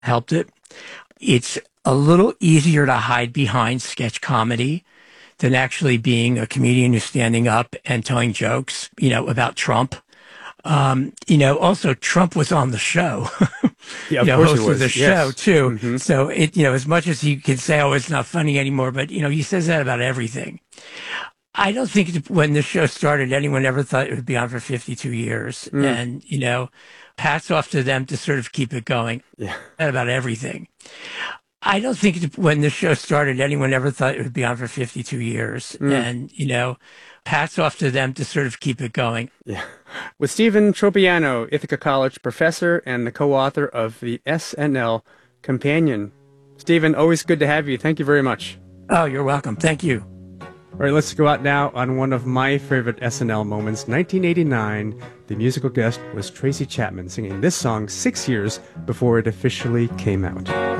helped it. It's a little easier to hide behind sketch comedy than actually being a comedian who's standing up and telling jokes, about Trump. Also Trump was on the show, Yeah, of course he hosted the was. show Yes. too. Hmm. So as much as he could say, oh, it's not funny anymore, but he says that about everything. I don't think when the show started, anyone ever thought it would be on for 52 years. Mm. And, hats off to them to sort of keep it going Yeah. about everything. I don't think when the show started, anyone ever thought it would be on for 52 years. Mm. And, hats off to them to sort of keep it going. Yeah. With Stephen Tropiano, Ithaca College professor and the co-author of the SNL Companion. Stephen, always good to have you. Thank you very much. Oh, you're welcome. Thank you. All right, let's go out now on one of my favorite SNL moments. 1989, the musical guest was Tracy Chapman singing this song 6 years before it officially came out.